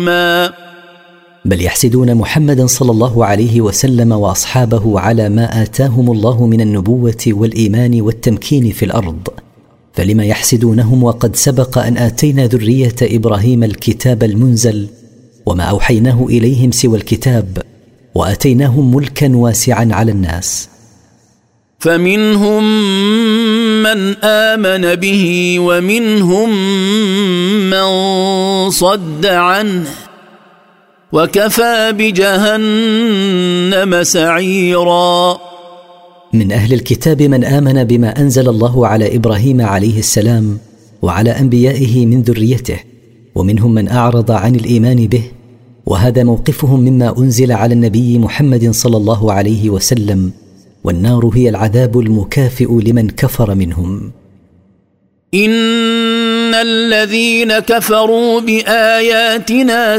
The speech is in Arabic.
بل يحسدون محمدا صلى الله عليه وسلم وأصحابه على ما آتاهم الله من النبوة والإيمان والتمكين في الأرض، فلما يحسدونهم وقد سبق أن آتينا ذرية إبراهيم الكتاب المنزل وما أوحيناه إليهم سوى الكتاب، وآتيناهم ملكا واسعا على الناس. فمنهم من آمن به ومنهم من صد عنه وكفى بجهنم سعيرا. من أهل الكتاب من آمن بما أنزل الله على إبراهيم عليه السلام وعلى أنبيائه من ذريته، ومنهم من أعرض عن الإيمان به، وهذا موقفهم مما أنزل على النبي محمد صلى الله عليه وسلم، والنار هي العذاب المكافئ لمن كفر منهم. إن الذين كفروا بآياتنا